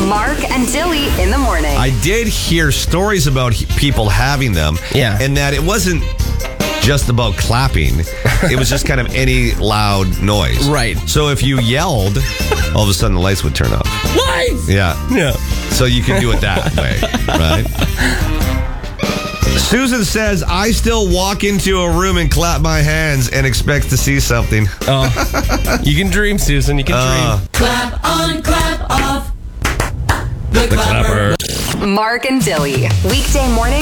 Mark and Dilly in the morning. I did hear stories about people having them. Yeah. And that it wasn't just about clapping. It was just kind of any loud noise. Right. So if you yelled, all of a sudden the lights would turn off. Lights! Yeah. Yeah. So you can do it that way, right? Susan says, I still walk into a room and clap my hands and expect to see something. Oh, you can dream, Susan. You can dream. Clap on, clap off. The Clapper. Mark and Dilly. Weekday morning